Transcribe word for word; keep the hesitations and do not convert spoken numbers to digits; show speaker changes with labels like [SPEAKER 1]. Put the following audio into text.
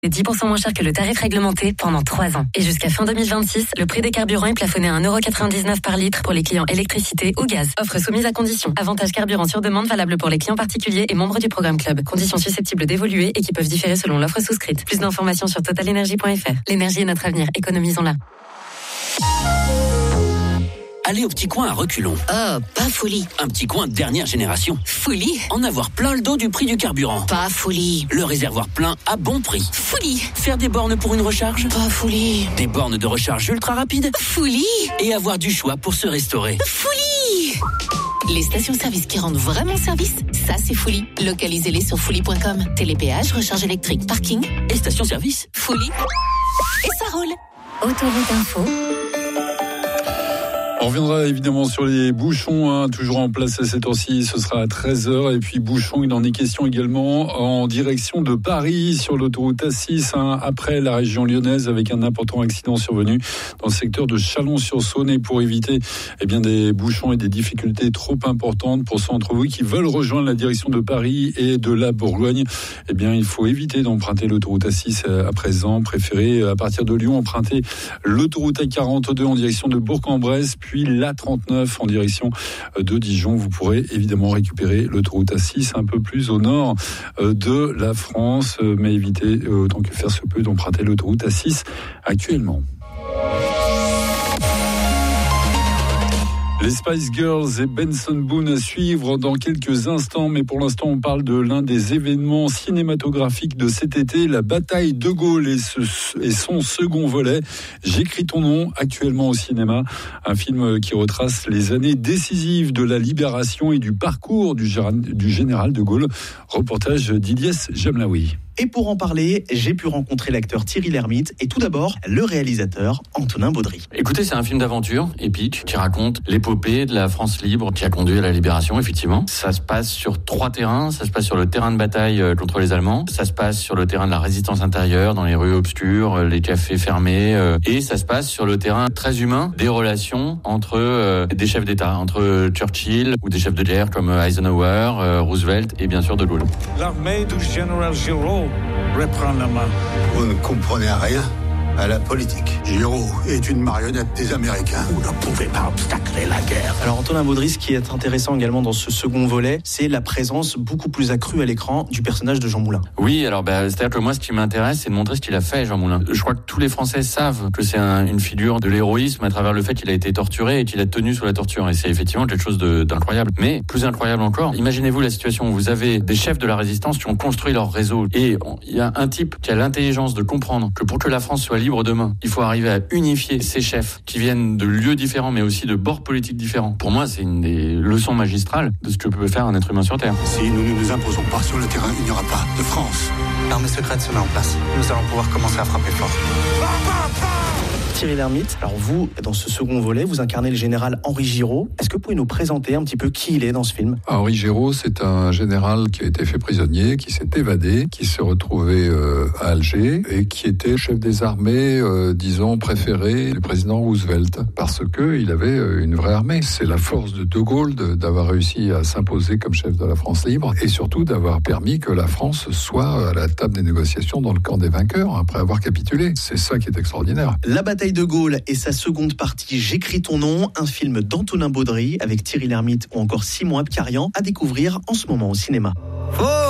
[SPEAKER 1] C'est dix pour cent moins cher que le tarif réglementé pendant trois ans. Et jusqu'à fin deux mille vingt-six, le prix des carburants est plafonné à un euro quatre-vingt-dix-neuf par litre pour les clients électricité ou gaz. Offre soumise à conditions. Avantage carburant sur demande valable pour les clients particuliers et membres du programme Club. Conditions susceptibles d'évoluer et qui peuvent différer selon l'offre souscrite. Plus d'informations sur total energy point f r. L'énergie est notre avenir. Économisons-la.
[SPEAKER 2] Aller au petit coin à reculons.
[SPEAKER 3] Oh, pas folie.
[SPEAKER 2] Un petit coin de dernière génération.
[SPEAKER 3] Folie.
[SPEAKER 2] En avoir plein le dos du prix du carburant.
[SPEAKER 3] Pas folie.
[SPEAKER 2] Le réservoir plein à bon prix.
[SPEAKER 3] Folie.
[SPEAKER 2] Faire des bornes pour une recharge.
[SPEAKER 3] Pas folie.
[SPEAKER 2] Des bornes de recharge ultra rapides.
[SPEAKER 3] Folie.
[SPEAKER 2] Et avoir du choix pour se restaurer.
[SPEAKER 3] Folie. Les stations-service qui rendent vraiment service, ça c'est folie. Localisez-les sur folie point com. Télépéage, recharge électrique, parking
[SPEAKER 2] et station-service.
[SPEAKER 3] Folie. Et ça roule.
[SPEAKER 1] Autoroute Info.
[SPEAKER 4] On reviendra évidemment sur les bouchons, hein, toujours en place à cette heure-ci, ce sera à treize heures. Et puis bouchons, il en est question également en direction de Paris, sur l'autoroute A six, hein, après la région lyonnaise, avec un important accident survenu dans le secteur de Chalon-sur-Saône. Et pour éviter eh bien, des bouchons et des difficultés trop importantes pour ceux d'entre vous qui veulent rejoindre la direction de Paris et de la Bourgogne, eh bien, il faut éviter d'emprunter l'autoroute A six à présent. Préférez, à partir de Lyon, emprunter l'autoroute A quarante-deux en direction de Bourg-en-Bresse, puis l'A trente-neuf en direction de Dijon. Vous pourrez évidemment récupérer l'autoroute A six un peu plus au nord de la France, mais évitez autant que faire se peut d'emprunter l'autoroute A six actuellement. Les Spice Girls et Benson Boone à suivre dans quelques instants, mais pour l'instant on parle de l'un des événements cinématographiques de cet été, la bataille de Gaulle et, ce, et son second volet, J'écris ton nom, actuellement au cinéma, un film qui retrace les années décisives de la libération et du parcours du, du général de Gaulle. Reportage d'Ilyes Jamlaoui.
[SPEAKER 5] Et pour en parler, j'ai pu rencontrer l'acteur Thierry Lhermitte et tout d'abord le réalisateur Antonin Baudry.
[SPEAKER 6] Écoutez, c'est un film d'aventure épique qui raconte l'épopée de la France libre qui a conduit à la libération, effectivement. Ça se passe sur trois terrains. Ça se passe sur le terrain de bataille contre les Allemands. Ça se passe sur le terrain de la résistance intérieure, dans les rues obscures, les cafés fermés. Et ça se passe sur le terrain très humain des relations entre des chefs d'État, entre Churchill ou des chefs de guerre comme Eisenhower, Roosevelt et bien sûr de Gaulle.
[SPEAKER 7] L'armée du général Giraud reprend la main.
[SPEAKER 8] Vous ne comprenez rien à la politique. Giraud est une marionnette des Américains.
[SPEAKER 7] Vous ne pouvez pas obstacler la guerre.
[SPEAKER 5] Alors Antonin Baudry, ce qui est intéressant également dans ce second volet, c'est la présence beaucoup plus accrue à l'écran du personnage de Jean Moulin.
[SPEAKER 6] Oui, alors bah, c'est-à-dire que moi ce qui m'intéresse, c'est de montrer ce qu'il a fait, Jean Moulin. Je crois que tous les Français savent que c'est un, une figure de l'héroïsme à travers le fait qu'il a été torturé et qu'il a tenu sous la torture. Et c'est effectivement quelque chose de, d'incroyable. Mais plus incroyable encore, imaginez-vous la situation où vous avez des chefs de la résistance qui ont construit leur réseau. Et il y a un type qui a l'intelligence de comprendre que pour que la France soit libre demain, il faut arriver à unifier ces chefs qui viennent de lieux différents mais aussi de bords politiques différents. Pour moi, c'est une des leçons magistrales de ce que peut faire un être humain sur Terre.
[SPEAKER 8] Si nous ne nous imposons pas sur le terrain, il n'y aura pas de France.
[SPEAKER 9] L'armée secrète se met en place. Nous allons pouvoir commencer à frapper fort.
[SPEAKER 5] Thierry Lhermitte, alors vous, dans ce second volet, vous incarnez le général Henri Giraud. Est-ce que vous pouvez nous présenter un petit peu qui il est dans ce film ?
[SPEAKER 10] Henri Giraud, c'est un général qui a été fait prisonnier, qui s'est évadé, qui s'est retrouvé euh, à Alger et qui était chef des armées, euh, disons, préféré du président Roosevelt, parce qu'il avait euh, une vraie armée. C'est la force de De Gaulle de, d'avoir réussi à s'imposer comme chef de la France libre et surtout d'avoir permis que la France soit à la table des négociations dans le camp des vainqueurs après avoir capitulé. C'est ça qui est extraordinaire.
[SPEAKER 5] La bataille de Gaulle et sa seconde partie, J'écris ton nom, un film d'Antonin Baudry avec Thierry Lhermitte ou encore Simon Abkarian à découvrir en ce moment au cinéma.
[SPEAKER 9] Oh